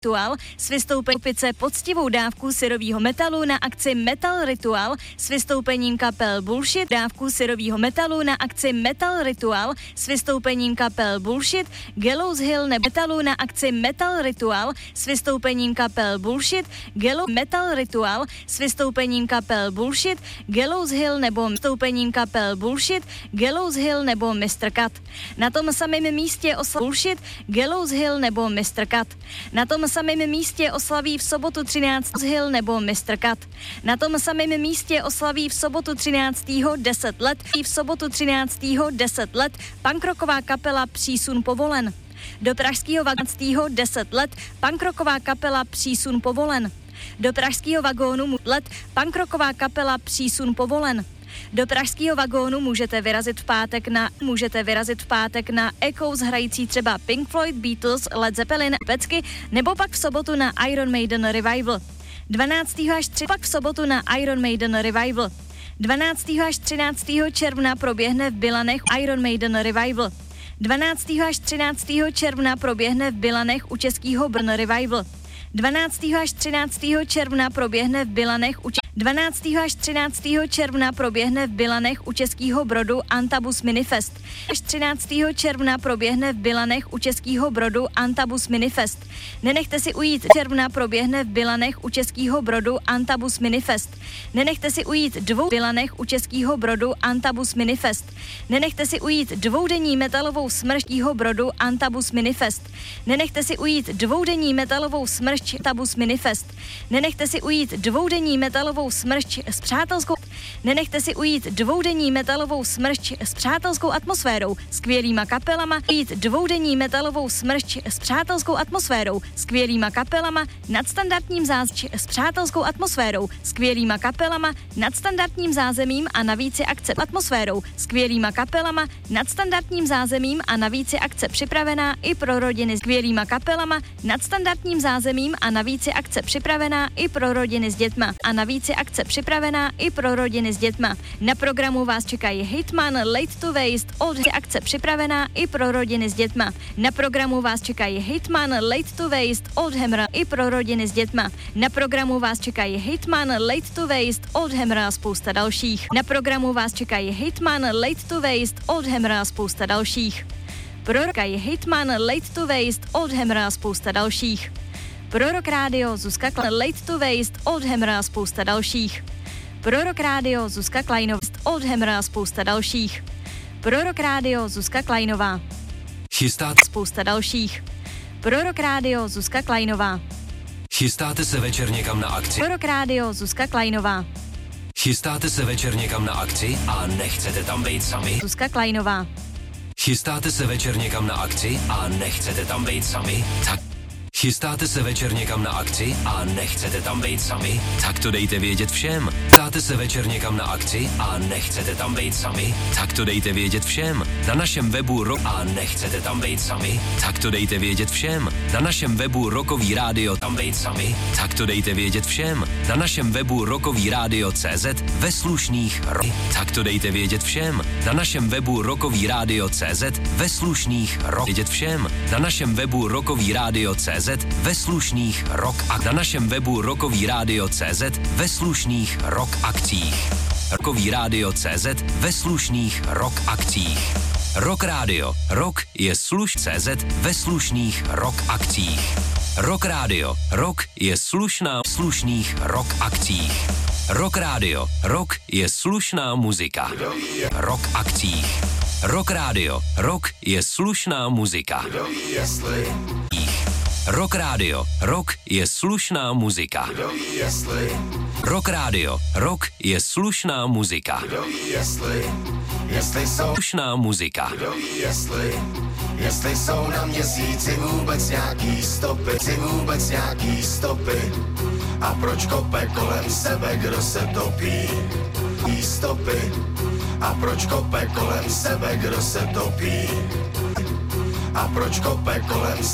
Ritual s vystoupením pice poctivou dávku syrového metalu na akci Metal Ritual s vystoupením kapel Bullshit, dávku syrového metalu na akci Metal Ritual s vystoupením kapel Bullshit, Gallows Hill nebo metalu na akci Metal Ritual s vystoupením kapel Bullshit, Metal Ritual s vystoupením kapel Bullshit, Gallows Hill nebo vystoupením kapel Bullshit, Gallows Hill nebo Mr. Cut. Na tom samém místě Bullshit, Gallows Hill nebo Mr. Cut. Na tom samém místě oslaví v sobotu 13. Hill nebo Mr. Cut. Na tom samém místě oslaví v sobotu 13. 10 let. I v sobotu 13. 10 let punkrocková kapela Přísun povolen. Do pražského 10 let punkrocková kapela Přísun povolen. Do pražského vagónu let punkrocková kapela Přísun povolen. Do pražského vagónu můžete vyrazit v pátek na Echoes hrající třeba Pink Floyd, Beatles, Led Zeppelin, Pecky, nebo pak v sobotu na Iron Maiden Revival. 12. až 3. pak v sobotu na Iron Maiden Revival. 12. až 13. června proběhne v Bilanech Iron Maiden Revival. 12. až 13. června proběhne v Bilanech u českého Brn Revival. 12. až 13. června proběhne v Bilanech 12. až 13. června proběhne v Bilanech u Českého Brodu Antabus Minifest. Až 13. června proběhne v Bilanech u Českého Brodu Antabus Minifest. Nenechte si ujít června proběhne v Bilanech u Českého Brodu Antabus Minifest. Nenechte si ujít Bilanech u Českého Brodu Antabus Minifest. Nenechte si ujít dvoudenní metalovou smrštího Brodu Antabus Minifest. Nenechte si ujít dvoudenní metalovou smršť Antabus Minifest. Nenechte si ujít dvoudenní metalovou smršť s přátelskou. Nenechte si ujít dvoudenní metalovou smršť s přátelskou atmosférou, skvělýma kapelama, ujít dvoudenní metalovou smršť s přátelskou atmosférou, skvělýma kapelama, nadstandardním s přátelskou atmosférou, skvělýma kapelama, nadstandardním zázemím a navíc je akce atmosférou, skvělýma kapelama, nadstandardním zázemím a navíc je akce připravená i pro rodiny, skvělýma kapelama, nadstandardním zázemím a navíc je akce připravená i pro rodiny s dětma. A navíc je akce připravená i pro rodiny s dětma. Na programu vás čekají Hitman, Late to Waste, Old akce připravená i pro rodiny s dětma. Na programu vás čekají Hitman, Late to Waste, Old Hammer i pro rodiny s dětma. Na programu vás čekají Hitman, Late to Waste, Old Hammer a spousta dalších. Na programu vás čekají Hitman, Late to Waste, Old Hammer a spousta dalších. Prorokají Hitman, Late to Waste, Old Hammer a spousta dalších. Prorok rádio Zuzka Late to Waste, Old Hammer a spousta dalších. Prorok rádio Zuzka Kleinová, Old Hammer a spousta dalších. Prorok rádio Zuzka Kleinová. Chystáte spousta dalších. Prorok rádio Zuzka Kleinová. Chystáte se večer někam na akci? Prorok rádio Zuzka Kleinová. Chystáte se večer někam na akci a nechcete tam být sami? Zuzka Kleinová. Chystáte se večer někam na akci a nechcete tam být sami? Tak chystáte se večer někam na akci a nechcete tam být sami? Tak to dejte vědět všem. Chystáte se večer někam na akci a nechcete tam být sami? Tak to dejte vědět všem. Na našem webu a nechcete tam být sami? Tak to dejte vědět všem. Na našem webu Rockový rádio tam být sami? Tak to dejte vědět všem. Na našem webu Rockový rádio.cz ve slušných tak to dejte vědět všem. Na našem webu Rockový rádio.cz ve slušných vědět všem. Na našem webu Rockový rádio.cz ve slušných rock a na našem webu Rockový rádio.cz ve slušných rock akcích. Rockový rádio.cz ve slušných rock akcích. Rock rádio. Rock je CZ ve slušných rock akcích. Rock rádio. Rock je slušných rock akcích. Rock rádio. Rock je slušná muzika. Rock akcích. Rock rádio. Rock je slušná muzika. Rock rádio. Rock je slušná muzika. Rock rádio. Rock je slušná muzika. Slušná muzika. Jestli jsou na měsíci vůbec nějaký stopy, a proč kope kolem sebe, kdo se topí? Stopy. A proč kope kolem sebe, kdo se topí? A proč kope kolem